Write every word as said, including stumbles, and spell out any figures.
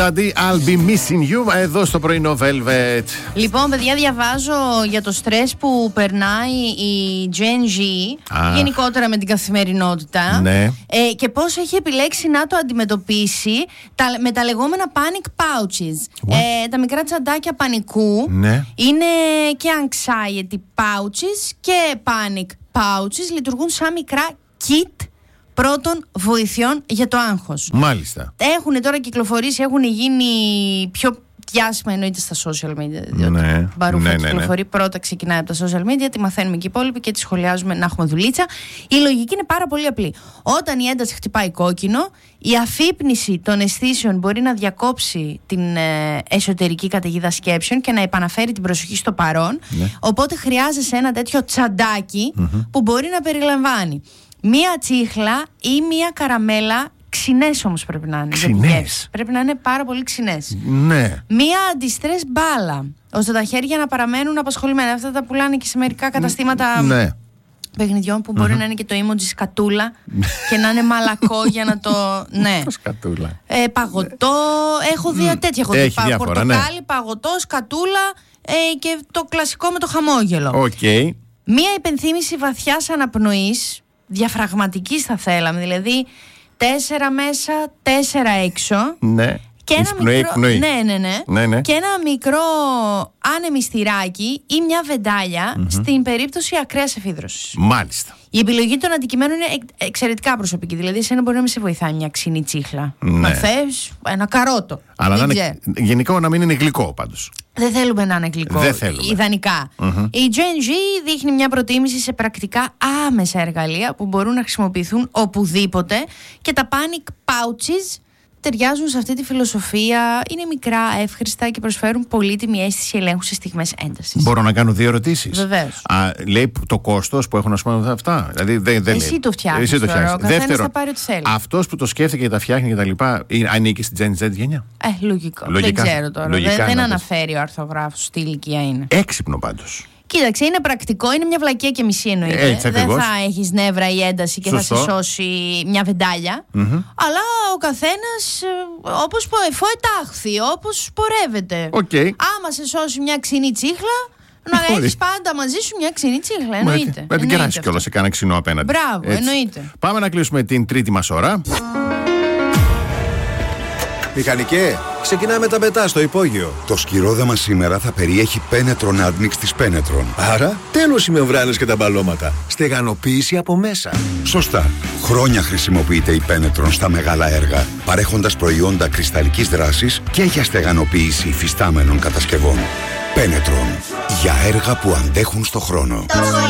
I'll be missing you εδώ στο πρωινό Velvet. Λοιπόν, παιδιά, διαβάζω για το στρες που περνάει η Gen Z, ah. γενικότερα με την καθημερινότητα, ναι. ε, και πώς έχει επιλέξει να το αντιμετωπίσει τα, με τα λεγόμενα panic pouches. Ε, τα μικρά τσαντάκια πανικού, ναι. είναι και anxiety pouches και panic pouches, λειτουργούν σαν μικρά kit πρώτων βοηθειών για το άγχος. Μάλιστα. Έχουν τώρα κυκλοφορήσει, έχουν γίνει πιο διάσημα, εννοείται, στα social media. Διότι ναι, Μπαρούφα ναι, ναι, κυκλοφορεί, ναι. πρώτα ξεκινάει από τα social media, τη μαθαίνουμε και οι υπόλοιποι και τη σχολιάζουμε να έχουμε δουλίτσα. Η λογική είναι πάρα πολύ απλή. Όταν η ένταση χτυπάει κόκκινο, η αφύπνιση των αισθήσεων μπορεί να διακόψει την ε, εσωτερική καταιγίδα σκέψεων και να επαναφέρει την προσοχή στο παρόν. Ναι. Οπότε χρειάζεσαι ένα τέτοιο τσαντάκι mm-hmm. που μπορεί να περιλαμβάνει μία τσίχλα ή μία καραμέλα. Ξινές όμως πρέπει να είναι. Ξινές. Πρέπει να είναι πάρα πολύ ξινές. Ναι. Μία αντιστρες μπάλα, ώστε τα χέρια να παραμένουν απασχολημένα. Αυτά τα πουλάνε και σε μερικά καταστήματα ναι. παιχνιδιών που μπορεί mm-hmm. να είναι και το emoji σκατούλα και να είναι μαλακό για να το. Ναι. Σκατούλα. Ε, παγωτό. Έχω δει τέτοια. Έχω δει πα, πορτοκάλι, ναι. παγωτό, σκατούλα ε, και το κλασικό με το χαμόγελο. Okay. Μία υπενθύμηση βαθιάς αναπνοής, διαφραγματικής θα θέλαμε, δηλαδή τέσσερα μέσα, τέσσερα έξω. Ναι. Και ένα εισπνοή, μικρό, εκπνοή. ναι, ναι, ναι. ναι, ναι. Και ένα μικρό ανεμιστηράκι ή μια βεντάλια mm-hmm. στην περίπτωση ακραίας εφίδρωσης. Μάλιστα. Η επιλογή των αντικειμένων είναι εξαιρετικά προσωπική. Δηλαδή, εσένα μπορεί να μην σε βοηθάει μια ξινή τσίχλα. Ναι. Να θες ένα καρότο. Αλλά να είναι, γενικό να μην είναι γλυκό πάντως. Δεν θέλουμε να είναι γλυκό. Δεν θέλουμε. Ιδανικά. Mm-hmm. Η Gen Z δείχνει μια προτίμηση σε πρακτικά άμεσα εργαλεία που μπορούν να χρησιμοποιηθούν οπουδήποτε και τα panic pouches ταιριάζουν σε αυτή τη φιλοσοφία. Είναι μικρά, εύχριστα και προσφέρουν πολύτιμη αίσθηση ελέγχου σε στιγμές έντασης. Μπορώ να κάνω δύο ερωτήσεις? Βεβαίως. Α, λέει το κόστος που έχουν, ας πούμε, αυτά. Δηλαδή, δεν, δεν Εσύ λέει. το φτιάχνεις. Εσύ το τώρα, ο καθένας Δεύτερον, θα πάρει ό,τι θέλει. αυτός που το σκέφτηκε και τα φτιάχνει και τα λοιπά, ανήκει στην Gen Z γενιά? Ε, λογικό. Λογικά, δεν ξέρω τώρα. λογικά, δεν δεν να αναφέρει ο αρθογράφος τι ηλικία είναι. Έξυπνο πάντως. Κοίταξε, είναι πρακτικό, είναι μια βλακία και μισή εννοείται. Έτσι, δεν ακριβώς. θα έχεις νεύρα ή ένταση και Σωστό. θα σε σώσει μια βεντάλια. Mm-hmm. Αλλά ο καθένας όπως εφό ετάχθη, όπως πορεύεται. Okay. Άμα σε σώσει μια ξινή τσίχλα, να έχεις πάντα μαζί σου μια ξινή τσίχλα. Εννοείται. Να την κεράσεις κιόλας σε κάνα ξινό απέναντι. Μπράβο, έτσι. Εννοείται. Πάμε να κλείσουμε την τρίτη μας ώρα. Μηχανικέ, ξεκινάμε τα πετά στο υπόγειο. Το σκυρόδεμα σήμερα θα περιέχει Penetron Admix της Penetron. Άρα, τέλος οι μεμβράνες και τα μπαλώματα. Στεγανοποίηση από μέσα. Σωστά. Χρόνια χρησιμοποιείται η Penetron στα μεγάλα έργα, παρέχοντας προϊόντα κρυσταλλικής δράσης και για στεγανοποίηση υφιστάμενων κατασκευών. Penetron. Για έργα που αντέχουν στο χρόνο.